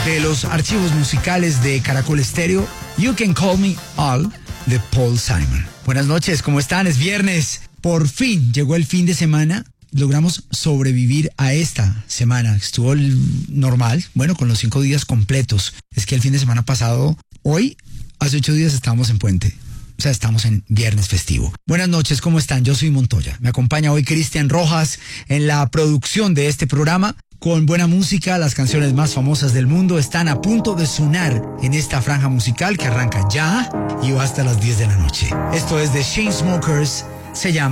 de los archivos musicales de Caracol Estéreo, You Can Call Me All, de Paul Simon. Buenas noches, ¿cómo están? Es viernes. Por fin llegó el fin de semana. Logramos sobrevivir a esta semana. Estuvo normal, bueno, con los 5 días completos. Es que el fin de semana pasado, hoy, hace 8 días estábamos en puente. O sea, estamos en viernes festivo. Buenas noches, ¿cómo están? Yo soy Montoya. Me acompaña hoy Cristian Rojas en la producción de este programa. Con buena música, las canciones más famosas del mundo están a punto de sonar en esta franja musical que arranca ya y va hasta las 10 de la noche. Esto es The Chainsmokers, se llama